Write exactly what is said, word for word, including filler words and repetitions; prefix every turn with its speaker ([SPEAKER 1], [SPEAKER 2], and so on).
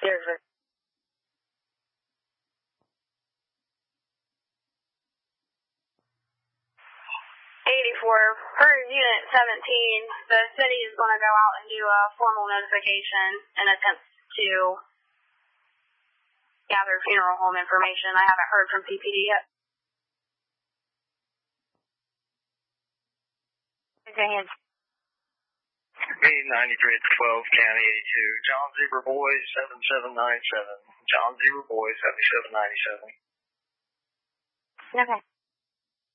[SPEAKER 1] There's a eighty-four, per Unit seventeen, the city is going to go out and do a formal notification in attempt to gather funeral home information. I haven't heard from P P D yet.
[SPEAKER 2] B ninety-three at twelve, County eighty-two, John Zebra Boy, seven seven nine seven. John Zebra Boy, seven seven nine seven.
[SPEAKER 1] Okay.